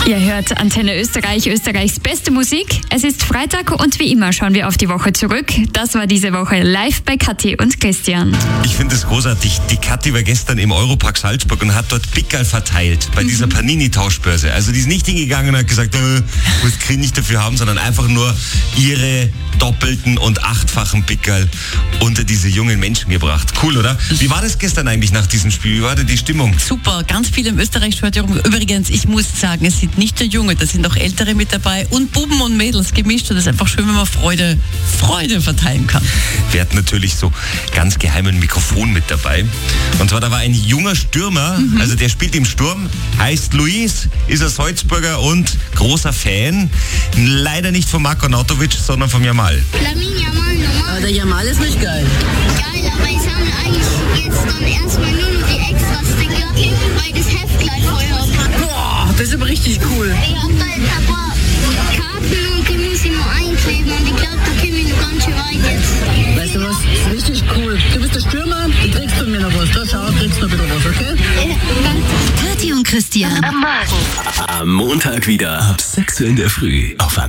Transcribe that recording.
Ihr hört Antenne Österreich, Österreichs beste Musik. Es ist Freitag und wie immer schauen wir auf die Woche zurück. Das war diese Woche live bei Kathi und Christian. Ich finde es großartig. Die Kathi war gestern im Europark Salzburg und hat dort Pickerl verteilt bei dieser Panini-Tauschbörse. Also die ist nicht hingegangen und hat gesagt, was kriege ich nicht dafür haben, sondern einfach nur ihre doppelten und achtfachen Pickerl unter diese jungen Menschen gebracht. Cool, oder? Wie war das gestern eigentlich nach diesem Spiel? Wie war denn die Stimmung? Super, ganz viele im Österreich-Stadion. Übrigens, ich muss sagen, es sind nicht nur Junge, da sind auch Ältere mit dabei und Buben und Mädels gemischt. Und es ist einfach schön, wenn man Freude verteilen kann. Wir hatten natürlich so ganz geheimen Mikrofon mit dabei. Und zwar, da war ein junger Stürmer, also der spielt im Sturm, heißt Luis, ist ein Salzburger und großer Fan. Leider nicht von Marko Nautovic, sondern von Jamal. Lamin Jamal normal. Aber der Jamal ist nicht geil. Geil, aber ich sammle eigentlich jetzt dann erstmal nur noch die Extra-Sticker, weil das Heft gleich vorher hat. Boah, das ist aber richtig cool. Ich hab da jetzt ein paar Karten und die muss ich noch einkleben und ich glaube, da komme ich noch ganz schön weit jetzt. Weißt du was? Das ist richtig cool. Du bist der Stürmer, du kriegst von mir noch was. Da schau, kriegst du noch wieder was, okay? Ja, Kathi und Christian. Am Montag wieder ab 6 Uhr in der Früh auf Antenne.